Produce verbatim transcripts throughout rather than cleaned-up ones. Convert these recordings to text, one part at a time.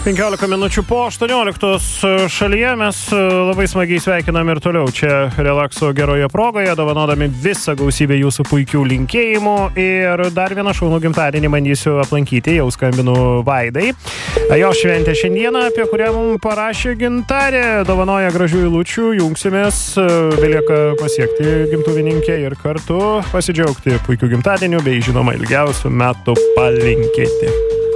penkiolika minučių po aštuonioliktos šalyje mes labai smagiai sveikinam ir toliau čia relakso geroje progoje, dovanodami visą gausybę jūsų puikių linkėjimų ir dar vieną šaunų gimtadienį bandysiu aplankyti, jau skambinu Vaidai. Jo šventė šiandieną, apie kurią mums parašė Gintarė, dovanoja gražių eilučių, jungsimės, belieka pasiekti gimtuvininkę ir kartu pasidžiaugti puikių gimtadienių bei žinoma ilgiausių metų palinkėti.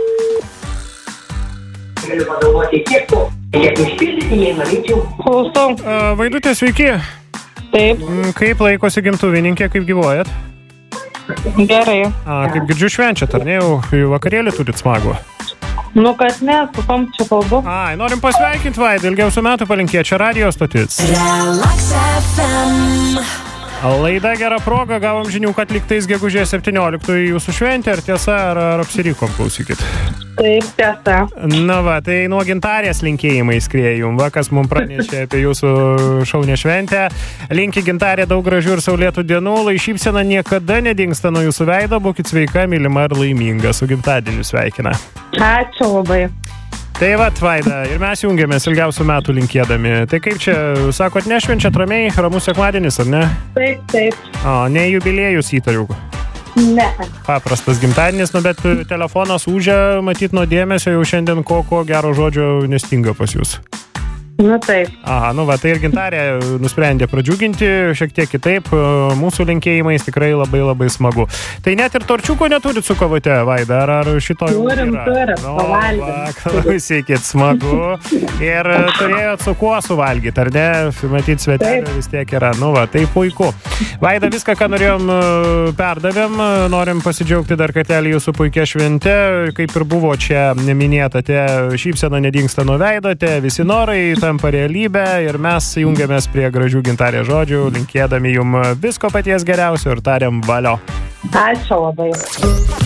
Galiu pagalvoti, kiek to, kiek užpildyti, jei norėčiau. Klausau. Vaidutė, sveiki. Taip. Kaip laikosi gimtuvininkė, kaip gyvuojat? Gerai. A, kaip girdžiu švenčiat, ar ne, jau vakarėlį turit smagų? Nu, kad ne, su kom čia kalbu. Ai, norim pasveikinti Vaidą, ilgiausių metų palinkėti, čia radijo stotis. Relax F M. Laida gera proga, gavom žinių, kad lygtais gegužės septynioliktųjų jūsų šventė, ar tiesa, ar, ar apsirikom, klausykit? Taip, tiesa. Na va, tai nuo Gintarės linkėjimai skrieja jum, va, kas mums pranešė apie jūsų šaunę šventę. Linki Gintarė daug gražių ir saulėtų dienų, lai šypsena niekada nedingsta nuo jūsų veido, būkit sveika, mylima ir laiminga, su gimtadieniu sveikina. Ačiū labai. Tai va, Vaida, ir mes jungiamės ilgiausių metų linkėdami. Tai kaip čia, sakot, nešvenčiat ramiai, ramus sekmadienis, ar ne? Taip, taip. O, ne jubiliejus įtariu. Ne. Paprastas gimtadienis, nu bet telefonas ūžia, matyt, nuo dėmesio jau šiandien ko, ko gero žodžio nestinga pas jūs. Nu taip. Aha, nu va, tai ir Gintarė nusprendė pradžiuginti šiek tiek kitaip, mūsų linkėjimais tikrai labai labai smagu. Tai net ir torčiuko neturit su kavute, Vaida, ar, ar šito jau turim, yra? turim, Nu, pavalgym. va, klausykit, smagu. Ir turėjot su kuo suvalgyti, ar ne? Matyt, svetelio vis tiek yra. Nu va, tai puiku. Vaida, viską, ką norėjom, perdavėm, norim pasidžiaugti dar kartelį jūsų puikia švente, kaip ir buvo čia minėta, te šypsena nedingsta nuo veido, te visi norai tampa realybę ir mes jungiamės prie gražių Gintarės žodžių, linkėdami jum visko paties geriausio ir tariam valio. Ačiū labai.